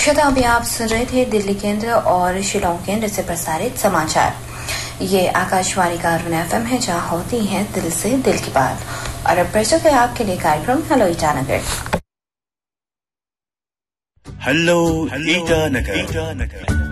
श्रोता, अभी आप सुन रहे थे दिल्ली केंद्र और शिलोंग केंद्र से प्रसारित समाचार। ये आकाशवाणी का अरुण FM है, जहाँ होती है दिल से दिल की बात। और अब प्रस्तुत है आपके लिए कार्यक्रम हेलो ईटानगर। हेलो ईटानगर।